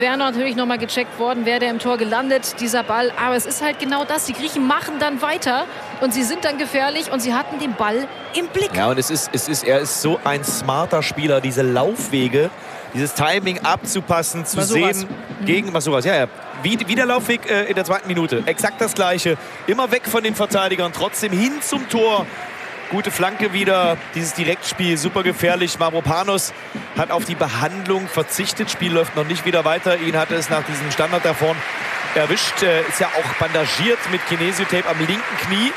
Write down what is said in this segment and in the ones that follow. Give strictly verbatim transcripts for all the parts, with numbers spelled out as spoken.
Wäre natürlich noch mal gecheckt worden, wäre der im Tor gelandet, dieser Ball. Aber es ist halt genau das. Die Griechen machen dann weiter und sie sind dann gefährlich und sie hatten den Ball im Blick. Ja, und es ist, es ist, er ist so ein smarter Spieler, diese Laufwege, dieses Timing abzupassen, zu Masuras. sehen gegen Masuras. Ja, ja. Wie, wie der Laufweg äh, in der zweiten Minute. Exakt das Gleiche. Immer weg von den Verteidigern, trotzdem hin zum Tor. Gute Flanke wieder, dieses Direktspiel, super gefährlich. Mavropanos hat auf die Behandlung verzichtet. Spiel läuft noch nicht wieder weiter. Ihn hat es nach diesem Standard da vorne erwischt. Äh, ist ja auch bandagiert mit Kinesiotape am linken Knie.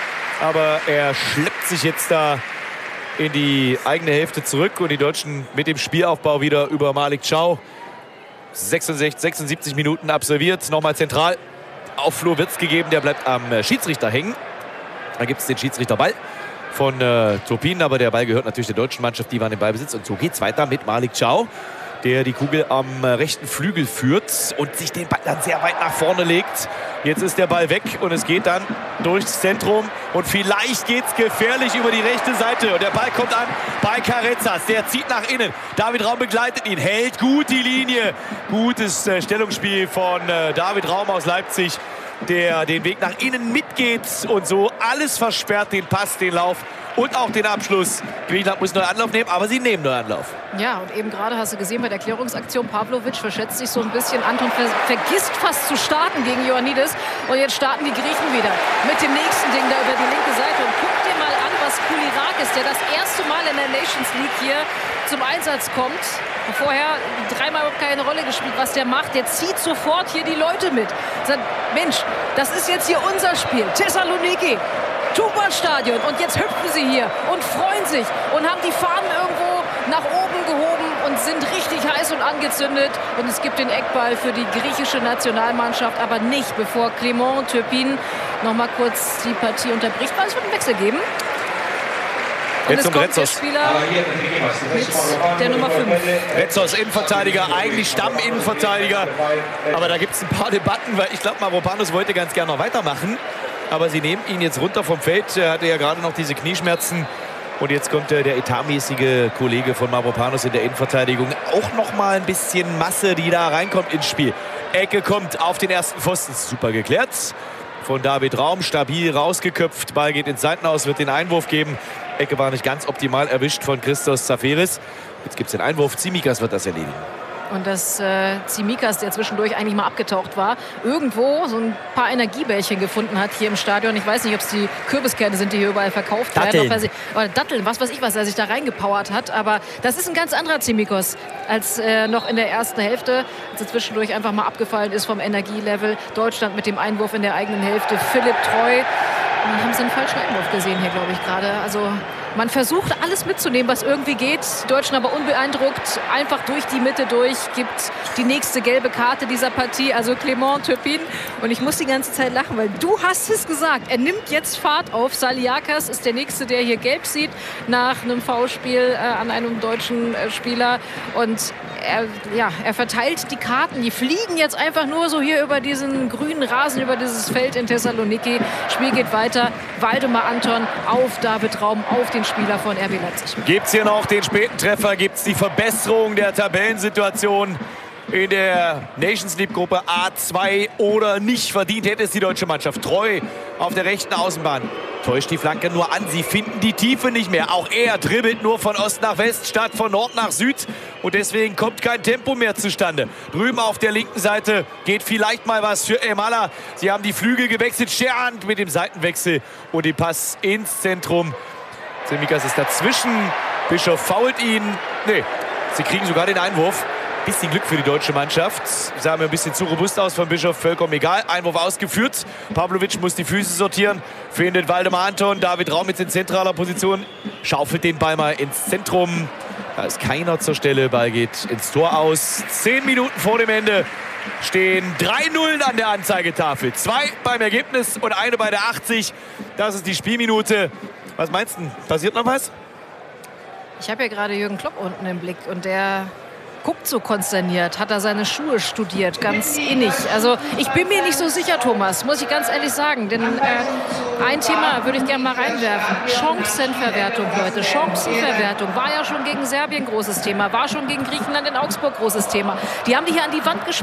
Aber er schleppt sich jetzt da in die eigene Hälfte zurück. Und die Deutschen mit dem Spielaufbau wieder über Malik Thiaw. sechsundsechzig, sechsundsiebzig Minuten absolviert. Nochmal zentral. Auf Flo Wirtz gegeben. Der bleibt am Schiedsrichter hängen. Da gibt es den Schiedsrichterball von äh, Turpin, aber der Ball gehört natürlich der deutschen Mannschaft, die waren im Ballbesitz. Und so geht es weiter mit Malik Thiaw, der die Kugel am äh, rechten Flügel führt und sich den Ball dann sehr weit nach vorne legt. Jetzt ist der Ball weg und es geht dann durchs Zentrum und vielleicht geht es gefährlich über die rechte Seite. Und der Ball kommt an bei Carezas, der zieht nach innen. David Raum begleitet ihn, hält gut die Linie. Gutes äh, Stellungsspiel von äh, David Raum aus Leipzig, der den Weg nach innen mitgeht und so alles versperrt, den Pass, den Lauf und auch den Abschluss. Griechenland muss neuen Anlauf nehmen, aber sie nehmen neuen Anlauf. Ja, und eben gerade hast du gesehen bei der Klärungsaktion, Pavlovic verschätzt sich so ein bisschen. Anton ver vergisst fast zu starten gegen Ioannidis. Und jetzt starten die Griechen wieder mit dem nächsten Ding da über die linke Seite. Und guck dir mal an, was Koulirakis, der das erste Mal in der Nations League hier zum Einsatz kommt, vorher dreimal keine Rolle gespielt, was der macht. Der zieht sofort hier die Leute mit. Sagt, Mensch, das ist jetzt hier unser Spiel. Thessaloniki, Tuba-Stadion. Und jetzt hüpfen sie hier und freuen sich und haben die Fahnen irgendwo nach oben gehoben und sind richtig heiß und angezündet. Und es gibt den Eckball für die griechische Nationalmannschaft, aber nicht, bevor Clément Turpin noch mal kurz die Partie unterbricht, weil es wird einen Wechsel geben. Und jetzt es kommt der Retzos. Spieler mit der Nummer fünf. Retzos, Innenverteidiger, eigentlich Stamm-Innenverteidiger. Aber da gibt es ein paar Debatten, weil ich glaube, Mavropanos wollte ganz gerne noch weitermachen. Aber sie nehmen ihn jetzt runter vom Feld. Er hatte ja gerade noch diese Knieschmerzen. Und jetzt kommt äh, der etatmäßige Kollege von Mavropanos in der Innenverteidigung. Auch noch mal ein bisschen Masse, die da reinkommt ins Spiel. Ecke kommt auf den ersten Pfosten. Super geklärt von David Raum. Stabil rausgeköpft. Ball geht ins Seitenaus, wird den Einwurf geben. Ecke war nicht ganz optimal erwischt von Christos Zaferis. Jetzt gibt es den Einwurf. Tsimikas wird das erledigen. Und dass äh, Tsimikas, der zwischendurch eigentlich mal abgetaucht war, irgendwo so ein paar Energiebällchen gefunden hat hier im Stadion. Ich weiß nicht, ob es die Kürbiskerne sind, die hier überall verkauft Datteln. werden. Oder Datteln, was weiß ich was, er sich da reingepowert hat. Aber das ist ein ganz anderer Tsimikas als äh, noch in der ersten Hälfte, als er zwischendurch einfach mal abgefallen ist vom Energielevel. Deutschland mit dem Einwurf in der eigenen Hälfte. Philipp Treu. Und dann haben sie einen falschen Einwurf gesehen hier, glaube ich, gerade. Also man versucht, alles mitzunehmen, was irgendwie geht. Die Deutschen aber unbeeindruckt, einfach durch die Mitte durch, gibt die nächste gelbe Karte dieser Partie, also Clément Turpin. Und ich muss die ganze Zeit lachen, weil du hast es gesagt. Er nimmt jetzt Fahrt auf. Saliakas ist der Nächste, der hier gelb sieht, nach einem Foulspiel äh, an einem deutschen äh, Spieler. Und er, ja, er verteilt die Karten. Die fliegen jetzt einfach nur so hier über diesen grünen Rasen, über dieses Feld in Thessaloniki. Spiel geht weiter. Waldemar Anton auf David Raum, auf den Spieler von R B Leipzig. Gibt es hier noch den späten Treffer? Gibt es die Verbesserung der Tabellensituation in der Nations League Gruppe A zwei oder nicht? Verdient hätte es die deutsche Mannschaft. Treu auf der rechten Außenbahn. Täuscht die Flanke nur an. Sie finden die Tiefe nicht mehr. Auch er dribbelt nur von Ost nach West statt von Nord nach Süd. Und deswegen kommt kein Tempo mehr zustande. Drüben auf der linken Seite geht vielleicht mal was für Emala. Sie haben die Flügel gewechselt. Scherand mit dem Seitenwechsel und den Pass ins Zentrum. Tsimikas ist dazwischen. Bischof fault ihn. Nee, sie kriegen sogar den Einwurf. Bisschen Glück für die deutsche Mannschaft. Sah mir ein bisschen zu robust aus von Bischof. Vollkommen egal. Einwurf ausgeführt. Pavlovic muss die Füße sortieren. Findet Waldemar Anton. David Raum jetzt in zentraler Position. Schaufelt den Ball mal ins Zentrum. Da ist keiner zur Stelle. Ball geht ins Tor aus. Zehn Minuten vor dem Ende stehen drei Nullen an der Anzeigetafel. Zwei beim Ergebnis und eine bei der achtzig. Das ist die Spielminute. Was meinst du? Passiert noch was? Ich habe ja gerade Jürgen Klopp unten im Blick und der guckt so konsterniert. Hat er seine Schuhe studiert, ganz innig. Also ich bin mir nicht so sicher, Thomas, muss ich ganz ehrlich sagen. Denn äh, ein Thema würde ich gerne mal reinwerfen. Chancenverwertung, Leute. Chancenverwertung. War ja schon gegen Serbien großes Thema. War schon gegen Griechenland in Augsburg großes Thema. Die haben die hier an die Wand gespielt.